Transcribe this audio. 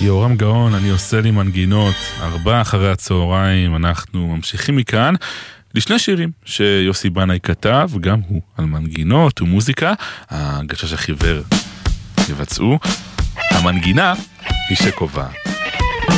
יורם גאון, אני עושה לי מנגינות, 4 אחרי הצהריים, אנחנו ממשיכים מכאן לשני שירים שיוסי בנאי כתב, גם הוא על מנגינות ומוזיקה, הגשש החיוור יבצעו, המנגינה היא שקובעת.